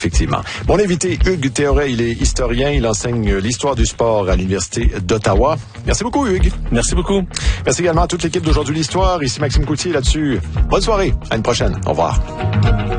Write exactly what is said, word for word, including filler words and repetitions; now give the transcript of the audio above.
Effectivement. Mon invité, Hugues Théoret, il est historien, il enseigne l'histoire du sport à l'Université d'Ottawa. Merci beaucoup, Hugues. Merci beaucoup. Merci également à toute l'équipe d'Aujourd'hui l'Histoire. Ici Maxime Coutier là-dessus. Bonne soirée. À une prochaine. Au revoir.